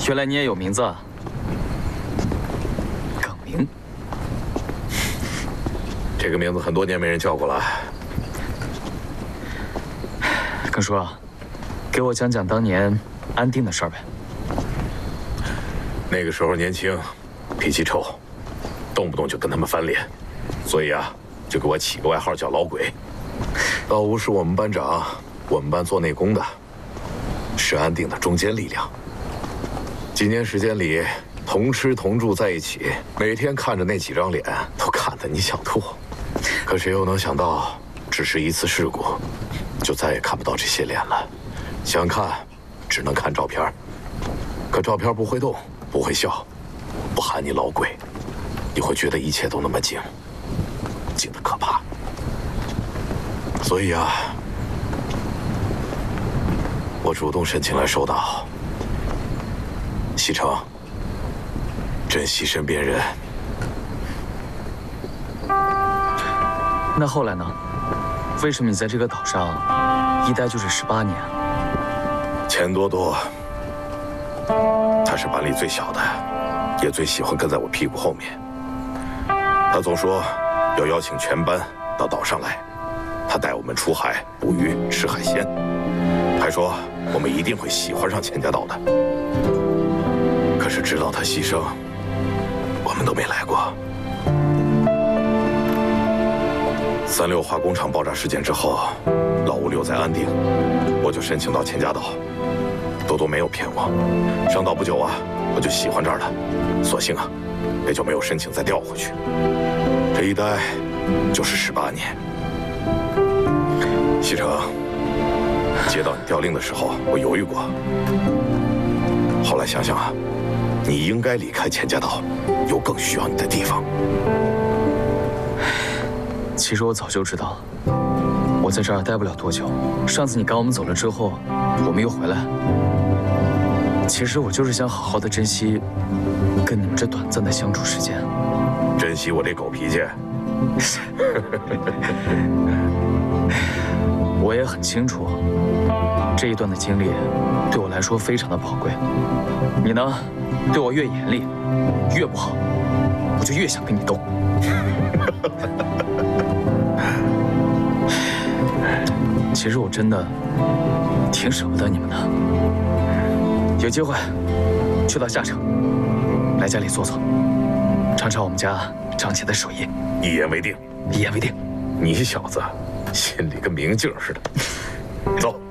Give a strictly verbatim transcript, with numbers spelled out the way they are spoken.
原来你也有名字啊，耿明。 这个名字很多年没人叫过了。 耿叔啊，给我讲讲当年安定的事儿呗。 那个时候年轻，脾气臭，动不动就跟他们翻脸，所以啊，就给我起个外号叫老鬼。老吴是我们班长，我们班做内功的，是安定的中坚力量。几年时间里，同吃同住在一起，每天看着那几张脸，都看得你想吐。可谁又能想到，只是一次事故，就再也看不到这些脸了。想看，只能看照片。可照片不会动，不会笑，不喊你老鬼，你会觉得一切都那么静，静得可怕。所以啊，我主动申请来守岛。西城，珍惜身边人。 那后来呢？为什么你在这个岛上一待就是十八年？ 钱多多，他是班里最小的，也最喜欢跟在我屁股后面。他总说要邀请全班到岛上来，他带我们出海捕鱼吃海鲜，还说我们一定会喜欢上钱家岛的。可是直到他牺牲，我们都没来过。三六化工厂爆炸事件之后，老吴留在安定，我就申请到钱家岛。多多没有骗我，上岛不久啊，我就喜欢这儿了，索性啊，也就没有申请再调回去。这一待就是十八年。西城，接到你调令的时候，我犹豫过，后来想想啊，你应该离开钱家岛，有更需要你的地方。 其实我早就知道，我在这儿待不了多久。上次你赶我们走了之后，我们又回来。其实我就是想好好的珍惜跟你们这短暂的相处时间。 珍惜我这狗脾气。 我也很清楚，这一段的经历对我来说非常的宝贵。你呢，对我越严厉，越不好，我就越想跟你斗。其实我真的挺舍不得你们的。有机会去到下城，来家里坐坐，尝尝我们家张姐的手艺。 一言为定。 一言为定。 你小子心里跟明镜似的。走。